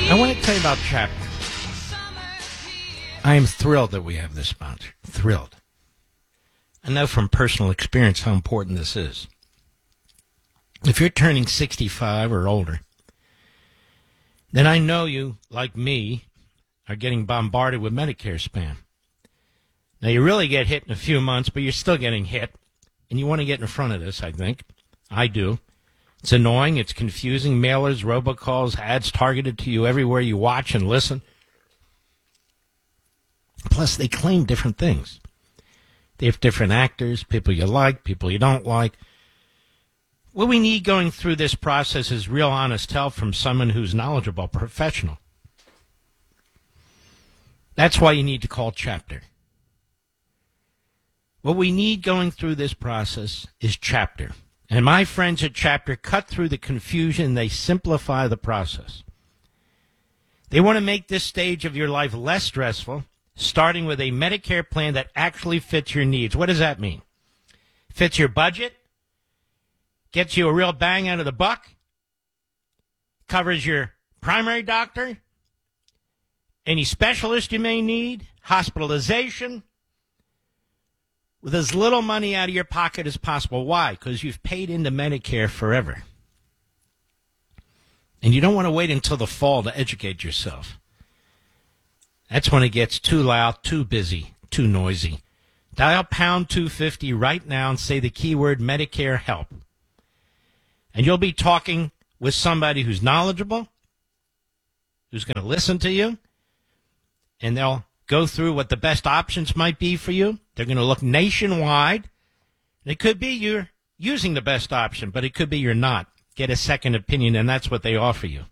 I want to tell you about Chapter. I am thrilled that we have this sponsor. Thrilled. I know from personal experience how important this is. If you're turning 65 or older, then I know you, like me, are getting bombarded with Medicare spam. Now, you really get hit in a few months, but you're still getting hit. And you want to get in front of this, I think. I do. It's annoying. It's confusing. Mailers, robocalls, ads targeted to you everywhere you watch and listen. Plus, they claim different things. They have different actors, people you like, people you don't like. What we need going through this process is real honest help from someone who's knowledgeable, professional. That's why you need to call Chapter. What we need going through this process is Chapter. And my friends at Chapter cut through the confusion. They simplify the process. They want to make this stage of your life less stressful, starting with a Medicare plan that actually fits your needs. What does that mean? Fits your budget, gets you a real bang out of the buck, covers your primary doctor, any specialist you may need, hospitalization, with as little money out of your pocket as possible. Why? Because you've paid into Medicare forever. And you don't want to wait until the fall to educate yourself. That's when it gets too loud, too busy, too noisy. Dial pound 250 right now and say the keyword Medicare help. And you'll be talking with somebody who's knowledgeable, who's going to listen to you, and they'll go through what the best options might be for you. They're going to look nationwide. It could be you're using the best option, but it could be you're not. Get a second opinion, and that's what they offer you.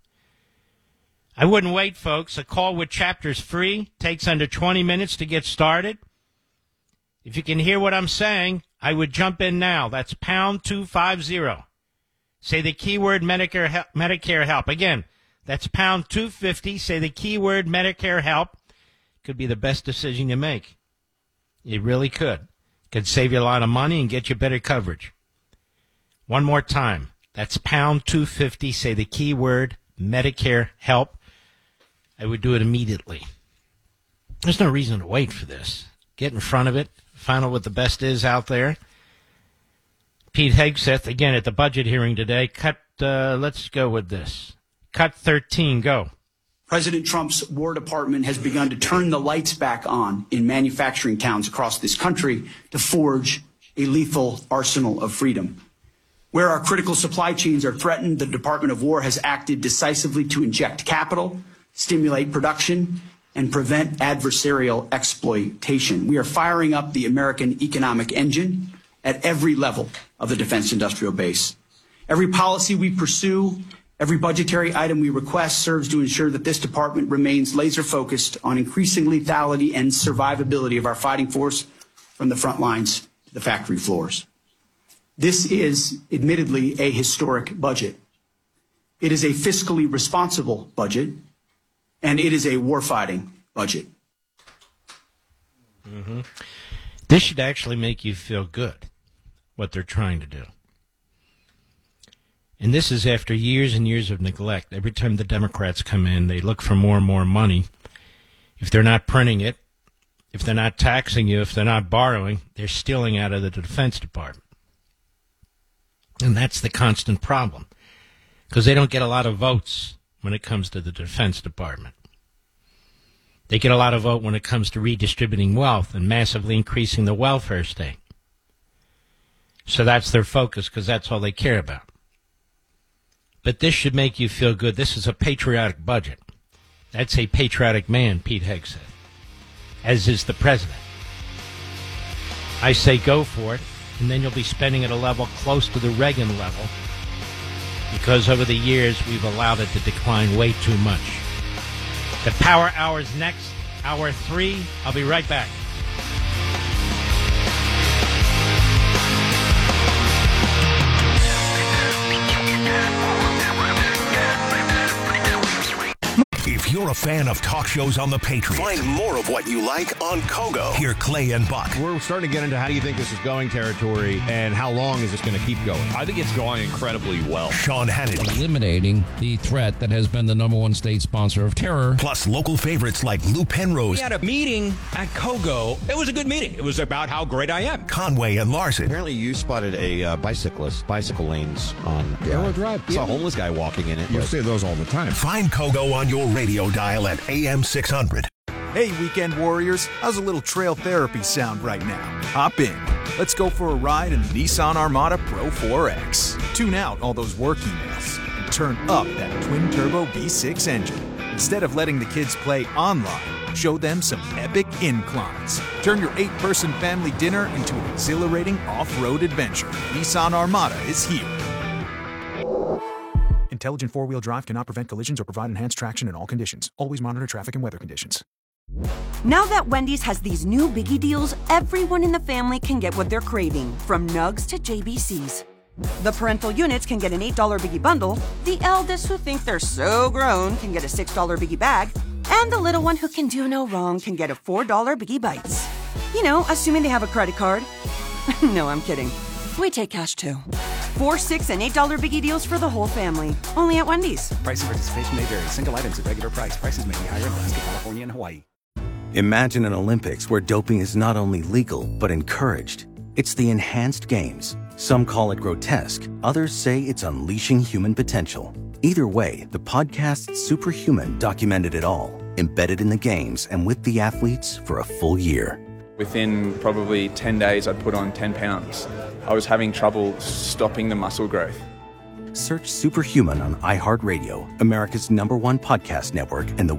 I wouldn't wait, folks. A call with Chapter's free. Takes under 20 minutes to get started. If you can hear what I'm saying, I would jump in now. That's pound 250. Say the keyword Medicare help. Again, that's pound 250. Say the keyword Medicare help. Could be the best decision you make. It really could. Could save you a lot of money and get you better coverage. One more time. That's pound 250. Say the keyword Medicare help. I would do it immediately. There's no reason to wait for this. Get in front of it. Find out what the best is out there. Pete Hegseth, again, at the budget hearing today. Let's go with this. Cut 13, go. President Trump's War Department has begun to turn the lights back on in manufacturing towns across this country to forge a lethal arsenal of freedom. Where our critical supply chains are threatened, the Department of War has acted decisively to inject capital, stimulate production, and prevent adversarial exploitation. We are firing up the American economic engine at every level of the defense industrial base. Every policy we pursue, every budgetary item we request serves to ensure that this department remains laser-focused on increasing lethality and survivability of our fighting force from the front lines to the factory floors. This is admittedly a historic budget. It is a fiscally responsible budget, and it is a warfighting budget. Mm-hmm. This should actually make you feel good, what they're trying to do. And this is after years and years of neglect. Every time the Democrats come in, they look for more and more money. If they're not printing it, if they're not taxing you, if they're not borrowing, they're stealing out of the Defense Department. And that's the constant problem, because they don't get a lot of votes when it comes to the Defense Department. They get a lot of vote when it comes to redistributing wealth and massively increasing the welfare state. So that's their focus, because that's all they care about. But this should make you feel good. This is a patriotic budget. That's a patriotic man, Pete Hegseth, as is the president. I say go for it, and then you'll be spending at a level close to the Reagan level, because over the years we've allowed it to decline way too much. The Power Hour's next, Hour 3. I'll be right back. If you're a fan of talk shows on the Patriot. Find more of what you like on Kogo. Hear Clay and Buck. We're starting to get into how do you think this is going territory and how long is this going to keep going? I think it's going incredibly well. Sean Hannity. Eliminating the threat that has been the number one state sponsor of terror. Plus local favorites like Lou Penrose. We had a meeting at Kogo. It was a good meeting. It was about how great I am. Conway and Larson. Apparently you spotted a bicycle lanes on Arrow Drive. Saw a homeless guy walking in it. You see those all the time. Find Kogo on your radio dial at AM 600. Hey, weekend warriors, how's a little trail therapy sound right now? Hop in. Let's go for a ride in the Nissan Armada Pro 4X. Tune out all those work emails and turn up that twin-turbo V6 engine. Instead of letting the kids play online, show them some epic inclines. Turn your 8-person family dinner into an exhilarating off-road adventure. Nissan Armada is here. Intelligent four-wheel drive cannot prevent collisions or provide enhanced traction in all conditions. Always monitor traffic and weather conditions. Now that Wendy's has these new biggie deals, everyone in the family can get what they're craving, from nugs to JBCs. The parental units can get an $8 biggie bundle, the eldest who think they're so grown can get a $6 biggie bag, and the little one who can do no wrong can get a $4 biggie bites. You know, assuming they have a credit card. No, I'm kidding. We take cash too. 4, $6, and $8 biggie deals for the whole family. Only at Wendy's. Price and participation may vary. Single items at regular price. Prices may be higher in Alaska, California, and Hawaii. Imagine an Olympics where doping is not only legal, but encouraged. It's the enhanced games. Some call it grotesque. Others say it's unleashing human potential. Either way, the podcast Superhuman documented it all, embedded in the games and with the athletes for a full year. Within probably 10 days, I'd put on 10 pounds. I was having trouble stopping the muscle growth. Search Superhuman on iHeartRadio, America's #1 podcast network, and the